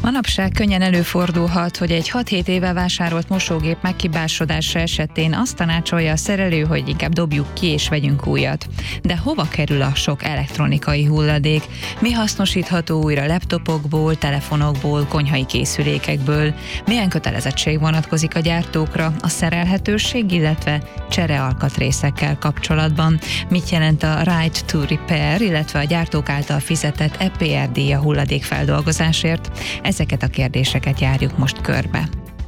Manapság könnyen előfordulhat, hogy egy 6-7 éve vásárolt mosógép meghibásodása esetén azt tanácsolja a szerelő, hogy inkább dobjuk ki és vegyünk újat. De hova kerül a sok elektronikai hulladék? Mi hasznosítható újra laptopokból, telefonokból, konyhai készülékekből? Milyen kötelezettség vonatkozik a gyártókra a szerelhetőség, illetve cserealkatrészekkel kapcsolatban? Mit jelent a Right to Repair, illetve a gyártók által fizetett EPR-díj a hulladékfeldolgozásért? Ezeket a kérdéseket járjuk most körbe.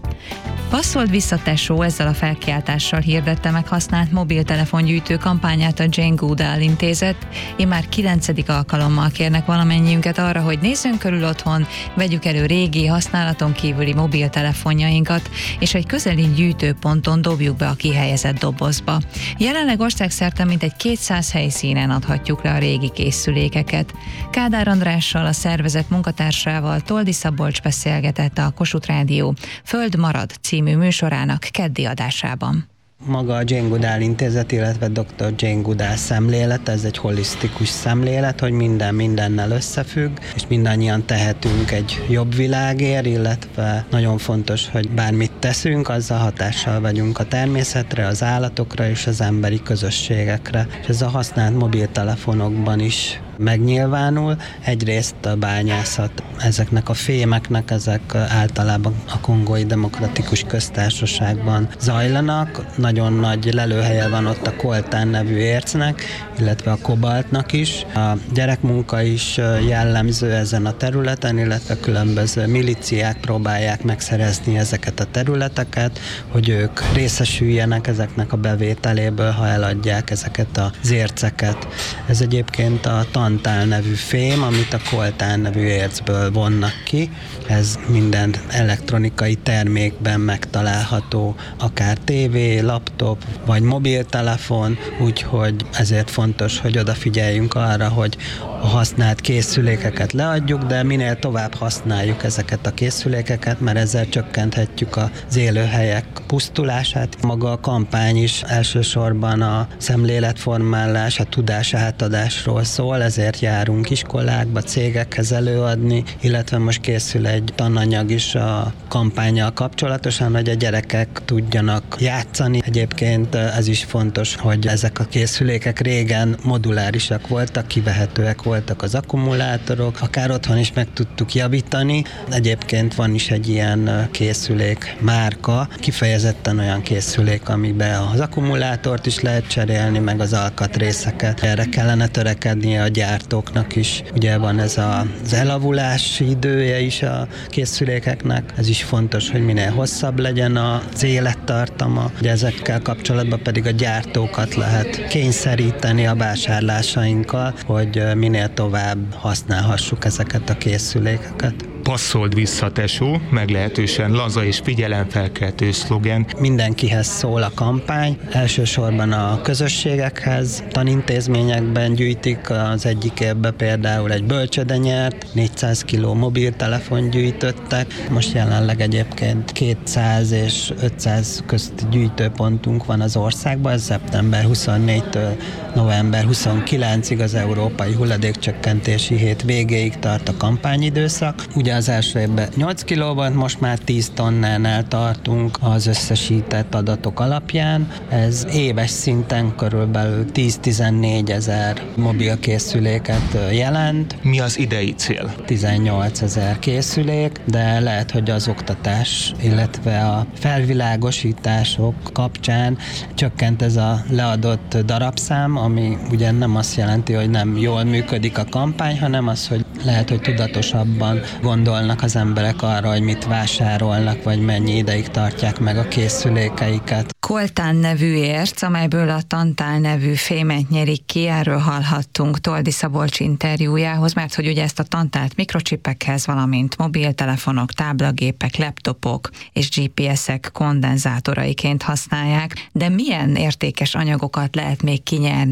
Passzold vissza tesó, ezzel a felkiáltással hirdette meg használt mobiltelefongyűjtő kampányát a Jane Goodall Intézet. Immár 9. alkalommal kérnek valamennyiünket arra, hogy nézzünk körül otthon, vegyük elő régi, használaton kívüli mobiltelefonjainkat, és egy közeli gyűjtőponton dobjuk be a kihelyezett dobozba. Jelenleg országszerte mintegy 200 helyszínen adhatjuk le a régi készülékeket. Kádár Andrással, a szervezet munkatársával Toldi Szabolcs beszélgetett a Kossuth Rádió Föld marad című műsorának keddi adásában. Maga a Jane Goodall Intézet, illetve Dr. Jane Goodall szemlélet, ez egy holisztikus szemlélet, hogy minden mindennel összefügg, és mindannyian tehetünk egy jobb világért, illetve nagyon fontos, hogy bármit teszünk, azzal hatással vagyunk a természetre, az állatokra és az emberi közösségekre. És ez a használt mobiltelefonokban is megnyilvánul. Egyrészt a bányászat, ezeknek a fémeknek, ezek általában a Kongói Demokratikus Köztársaságban zajlanak. Nagyon nagy lelőhelye van ott a koltán nevű ércnek, illetve a kobaltnak is. A gyerekmunka is jellemző ezen a területen, illetve különböző milíciák próbálják megszerezni ezeket a területeket, hogy ők részesüljenek ezeknek a bevételéből, ha eladják ezeket az érceket. Ez egyébként a tantál nevű fém, amit a koltán nevű ércből vonnak ki. Ez minden elektronikai termékben megtalálható, akár tévé, laptop vagy mobiltelefon, úgyhogy ezért fontos, hogy odafigyeljünk arra, hogy a használt készülékeket leadjuk, de minél tovább használjuk ezeket a készülékeket, mert ezzel csökkenthetjük az élőhelyek pusztulását. Maga a kampány is elsősorban a szemléletformálás, a tudás átadásról szól, ezért járunk iskolákba, cégekhez előadni, illetve most készül egy tananyag is a kampánnyal kapcsolatosan, hogy a gyerekek tudjanak játszani. Egyébként ez is fontos, hogy ezek a készülékek régen modulárisak voltak, kivehetőek voltak az akkumulátorok, akár otthon is meg tudtuk javítani. Egyébként van is egy ilyen készülék márka, kifejezetten olyan készülék, amiben az akkumulátort is lehet cserélni, meg az alkatrészeket. Erre kellene törekednie a gyártóknak is. Ugye van ez az elavulási idője is a készülékeknek, ez is fontos, hogy minél hosszabb legyen az élettartama. Ugye ezekkel kapcsolatban pedig a gyártókat lehet kényszeríteni a vásárlásainkkal, hogy minél tovább használhassuk ezeket a készülékeket. Passzold vissza tesó, meglehetősen laza és figyelemfelkeltő szlogen. Mindenkihez szól a kampány, elsősorban a közösségekhez, tanintézményekben gyűjtik, az egyik évben például egy bölcsöde nyert, 400 kg mobiltelefon gyűjtöttek, most jelenleg egyébként 200 és 500 közti gyűjtőpontunk van az országban, ez szeptember 24-től november 29-ig az Európai Hulladékcsökkentési Hét végéig tart a kampányidőszak. Ugye az első évben 8 kiló volt, most már 10 tonnánál tartunk az összesített adatok alapján. Ez éves szinten körülbelül 10-14 ezer mobilkészüléket jelent. Mi az idei cél? 18 ezer készülék, de lehet, hogy az oktatás, illetve a felvilágosítások kapcsán csökkent ez a leadott darabszám, ami ugye nem azt jelenti, hogy nem jól működik a kampány, hanem az, hogy lehet, hogy tudatosabban gondolnak az emberek arra, hogy mit vásárolnak, vagy mennyi ideig tartják meg a készülékeiket. Koltán nevű érc, amelyből a tantál nevű fémet nyerik ki, erről hallhattunk Toldi Szabolcs interjújához, mert hogy ugye ezt a tantált mikrocsipekhez, valamint mobiltelefonok, táblagépek, laptopok és GPS-ek kondenzátoraiként használják, de milyen értékes anyagokat lehet még kinyerni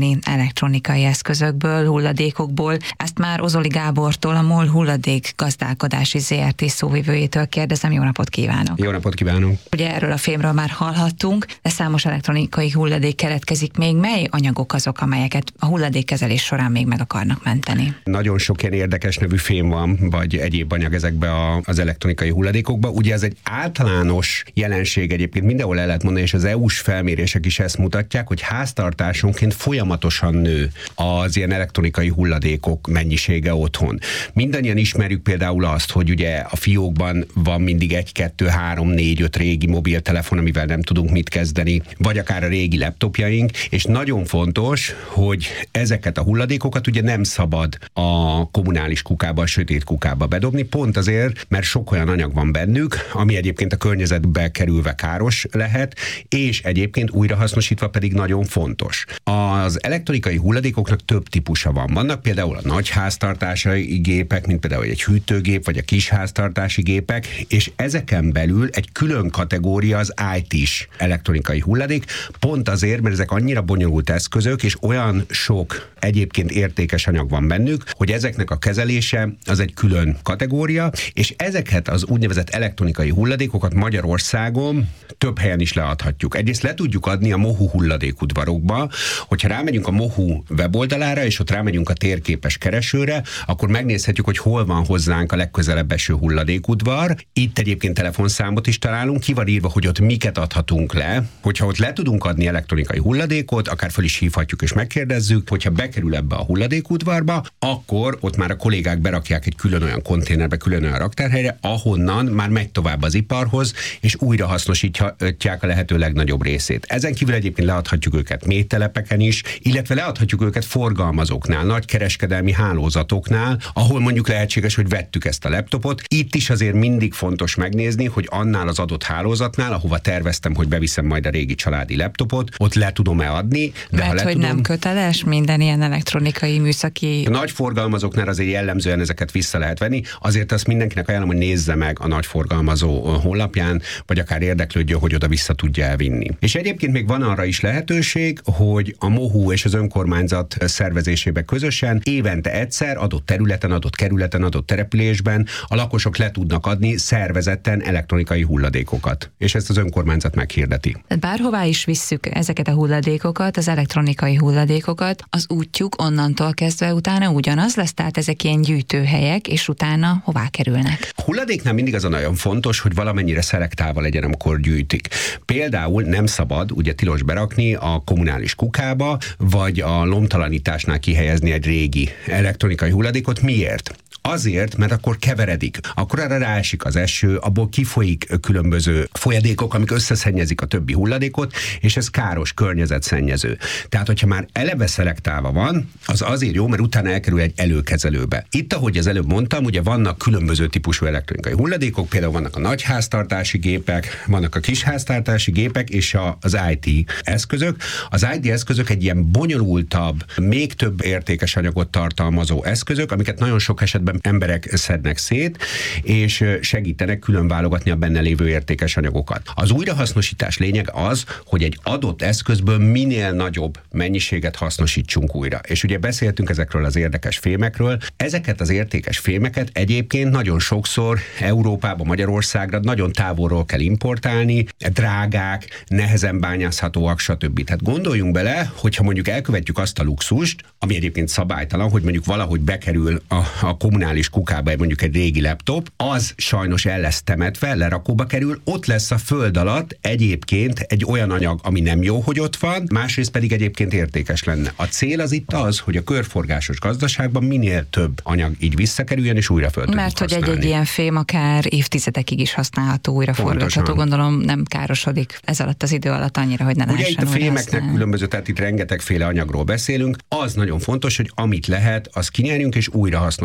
levonni elektronikai eszközökből, hulladékokból. Ezt már Ozoli Gábortól, a MOL hulladék gazdálkodási ZRT szóvivőjétől kérdezem. Jó napot kívánok! Jó napot kívánok! Ugye erről a fémről már hallhattunk, de számos elektronikai hulladék keletkezik még. Mely anyagok azok, amelyeket a hulladékkezelés során még meg akarnak menteni? Nagyon sok ilyen érdekes nevű fém van, vagy egyéb anyag ezekbe az elektronikai hulladékokba. Ugye ez egy általános jelenség egyébként, mindenhol el lehet mondani, és az EU-s felmérések is ezt mutatják, hogy háztartásonként folyamatosan nő az ilyen elektronikai hulladékok mennyisége otthon. Mindannyian ismerjük például azt, hogy ugye a fiókban van mindig 1, 2, 3, 4, 5 régi mobiltelefon, amivel nem tudunk mit kezdeni, vagy akár a régi laptopjaink, és nagyon fontos, hogy ezeket a hulladékokat ugye nem szabad a kommunális kukába, a sötét kukába bedobni, pont azért, mert sok olyan anyag van bennük, ami egyébként a környezetbe kerülve káros lehet, és egyébként újrahasznosítva pedig nagyon fontos. Az elektronikai hulladékoknak több típusa van. Vannak például a nagy háztartási gépek, mint például egy hűtőgép, vagy a kis háztartási gépek, és ezeken belül egy külön kategória az IT-s elektronikai hulladék, pont azért, mert ezek annyira bonyolult eszközök, és olyan sok egyébként értékes anyag van bennük, hogy ezeknek a kezelése az egy külön kategória, és ezeket az úgynevezett elektronikai hulladékokat Magyarországon több helyen is leadhatjuk. Egyrészt le tudjuk adni a MOHU hulladékudvarokba, hogyha rámegyünk a MOHU weboldalára, és ott rámegyünk a térképes keresőre, akkor megnézhetjük, hogy hol van hozzánk a legközelebb eső hulladékudvar. Itt egyébként telefonszámot is találunk, ki van írva, hogy ott miket adhatunk le. Hogyha ott le tudunk adni elektronikai hulladékot, akár fel is hívhatjuk és megkérdezzük, hogyha bekerül ebbe a hulladékudvarba, akkor ott már a kollégák berakják egy külön olyan konténerbe, külön olyan raktárhelyre, ahonnan már megy tovább az iparhoz, és újra hasznosítják a lehető legnagyobb részét. Ezen kívül egyébként leadhatjuk őket mélytelepeken is, illetve leadhatjuk őket forgalmazóknál, nagy kereskedelmi hálózatoknál, ahol mondjuk lehetséges, hogy vettük ezt a laptopot. Itt is azért mindig fontos megnézni, hogy annál az adott hálózatnál, ahova terveztem, hogy beviszem majd a régi családi laptopot, ott le tudom-e adni. De mert hogy nem köteles minden ilyen elektronikai műszaki... A nagy forgalmazóknál azért jellemzően ezeket vissza lehet venni, azért azt mindenkinek ajánlom, hogy nézze meg a nagy forgalmazó honlapján, vagy akár érdeklődjön, hogy oda vissza tudja elvinni. És egyébként még van arra is lehetőség, hogy a MOHU és az önkormányzat szervezésébe közösen évente egyszer adott területen, adott kerületen, adott településben a lakosok le tudnak adni szervezetten elektronikai hulladékokat. És ezt az önkormányzat meghirdeti. Bárhová is visszük ezeket a hulladékokat, az elektronikai hulladékokat, az útjuk onnantól kezdve utána ugyanaz lesz, tehát ezek ilyen gyűjtőhelyek, és utána hová kerülnek? A hulladéknál mindig az a nagyon fontos, hogy valamennyire szelektálva legyen, amikor gyűjtik. Például nem szabad, ugye tilos berakni a kommunális kukába, vagy a lomtalanításnál kihelyezni egy régi elektronikai hulladékot. Miért? Azért, mert akkor keveredik. Akkor arra ráesik az eső, abból kifolyik különböző folyadékok, amik összeszennyezik a többi hulladékot, és ez káros, környezetszennyező. Tehát, hogyha már eleve szelektálva van, az azért jó, mert utána elkerül egy előkezelőbe. Itt, ahogy az előbb mondtam, ugye vannak különböző típusú elektronikai hulladékok, például vannak a nagy háztartási gépek, vannak a kis háztartási gépek, és az IT eszközök. Az IT eszközök egy ilyen bonyolultabb, még több értékes anyagot tartalmazó eszközök, amiket nagyon sok esetben emberek szednek szét, és segítenek külön válogatni a benne lévő értékes anyagokat. Az újrahasznosítás lényeg az, hogy egy adott eszközből minél nagyobb mennyiséget hasznosítsunk újra. És ugye beszéltünk ezekről az érdekes fémekről. Ezeket az értékes fémeket egyébként nagyon sokszor Európába, Magyarországra nagyon távolról kell importálni, drágák, nehezen bányászhatóak, stb. Tehát gondoljunk bele, hogyha mondjuk elkövetjük azt a luxust, ami egyébként szabálytalan, hogy mondjuk valahogy bekerül a kommunális kukába mondjuk egy régi laptop, az sajnos el lesz temetve, lerakóba kerül, ott lesz a föld alatt egyébként egy olyan anyag, ami nem jó, hogy ott van, másrészt pedig egyébként értékes lenne. A cél az itt az, hogy a körforgásos gazdaságban minél több anyag így visszakerüljön és újra föl tudjuk használni. Mert hogy egy ilyen fém akár évtizedekig is használható, újra forgatható, gondolom nem károsodik ez alatt az idő alatt annyira, hogy ne lehessen. Ugye itt a fémeknek különböző, tehát itt rengetegféle anyagról beszélünk, az nagyon fontos, hogy amit lehet, azt kinyerjünk és újra hasznosítsuk.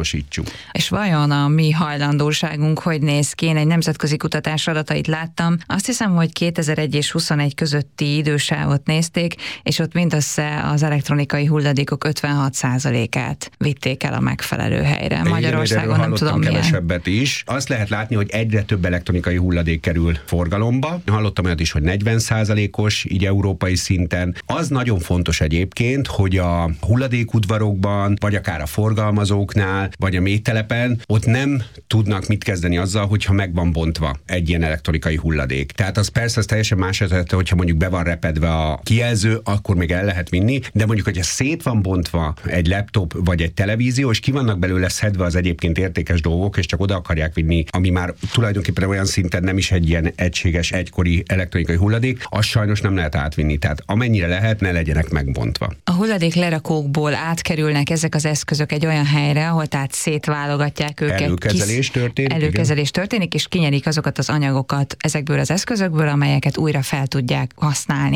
És vajon a mi hajlandóságunk hogy néz ki? Én egy nemzetközi kutatás adatait láttam. Azt hiszem, hogy 2001 és 21 közötti idősávot nézték, és ott mindössze az elektronikai hulladékok 56%-át vitték el a megfelelő helyre. Magyarországon nem tudom milyen. Kevesebbet is. Azt lehet látni, hogy egyre több elektronikai hulladék kerül forgalomba. Hallottam olyat is, hogy 40%-os, így európai szinten. Az nagyon fontos egyébként, hogy a hulladékudvarokban, vagy akár a forgalmazóknál, vagy a mélytelepen, ott nem tudnak mit kezdeni azzal, hogyha meg van bontva egy ilyen elektronikai hulladék. Tehát az persze az teljesen más eset, hogyha mondjuk be van repedve a kijelző, akkor még el lehet vinni, de mondjuk, hogyha szét van bontva egy laptop vagy egy televízió, és ki vannak belőle szedve az egyébként értékes dolgok, és csak oda akarják vinni, ami már tulajdonképpen olyan szinten nem is egy ilyen egységes, egykori elektronikai hulladék, az sajnos nem lehet átvinni. Tehát amennyire lehet, ne legyenek megbontva. A hulladék lerakókból átkerülnek ezek az eszközök egy olyan helyre, ahol tehát szétválogatják őket. Előkezelés történik, és kinyerik azokat az anyagokat ezekből az eszközökből, amelyeket újra fel tudják használni.